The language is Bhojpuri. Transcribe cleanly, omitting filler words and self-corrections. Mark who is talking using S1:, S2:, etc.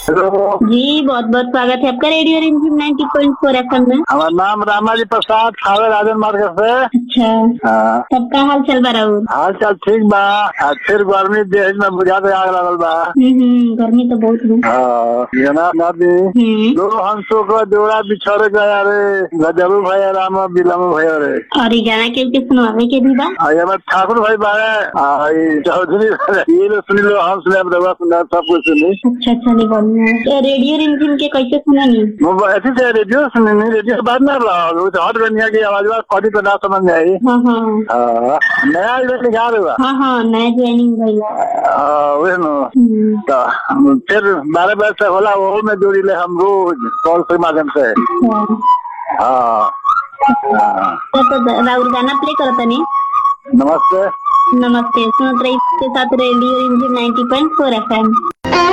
S1: हेलो
S2: जी, बहुत बहुत स्वागत है आपका रेडियो रिमझिम 90.4 FM में।
S1: हमारा नाम रामाजी प्रसाद खावे राजन मार्ग से।
S2: अच्छा,
S1: हाँ,
S2: सबका हाल चल बा राउर?
S1: हाल चाल ठीक बा। फिर गर्मी देश में बुझाते आग लगल बा।
S2: गर्मी तो बहुत है।
S1: हाँ, जना नदी दो हंसों को जोड़ा बिछड़ गया रे, गजबू भैया राम बिलम भैया रे।
S2: और ये गाना के सुनवावे के भी बा।
S1: हमारे ठाकुर भाई बारे चौधरी ये लो सुनी लो, हम सुने रवा सुना सब कुछ सुनी।
S2: अच्छा चलिए बढ़िया। रेडियो रिमझिम के कैसे सुनेंगे?
S1: ऐसे से रेडियो सुनी नहीं, रेडियो बाद में हट गनिया की आवाज कभी तो ना समझ में आई।
S2: हाँ हाँ
S1: नया निकाल हुआ।
S2: हाँ नया ज्वाइनिंग भैया।
S1: वही नो तो फिर 12 बजे से होला वो में जोड़ी ले हम रोज कॉल के माध्यम से। हाँ
S2: तो राउर गाना प्ले करता नहीं।
S1: नमस्ते
S2: नमस्ते, सुनत रही के साथ रेडियो रिमझिम 90.4 FM।